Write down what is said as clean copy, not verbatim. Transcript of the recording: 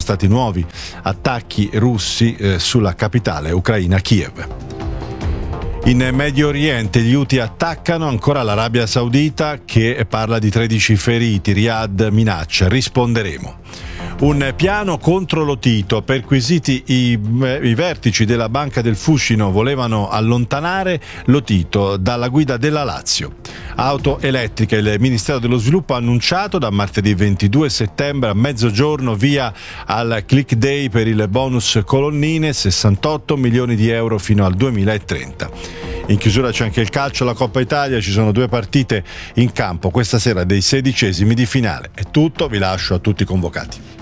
stati nuovi attacchi russi sulla capitale ucraina Kiev. In Medio Oriente gli Houthi attaccano ancora l'Arabia Saudita, che parla di 13 feriti. Riyadh minaccia: risponderemo. Un piano contro lo Tito. Perquisiti i vertici della Banca del Fucino, volevano allontanare lo Tito dalla guida della Lazio. Auto elettriche. Il Ministero dello Sviluppo ha annunciato da martedì 22 settembre a mezzogiorno via al Click Day per il bonus colonnine, 68 milioni di euro fino al 2030. In chiusura c'è anche il calcio, la Coppa Italia, ci sono 2 partite in campo questa sera dei 16esimi di finale. È tutto, vi lascio a tutti i convocati.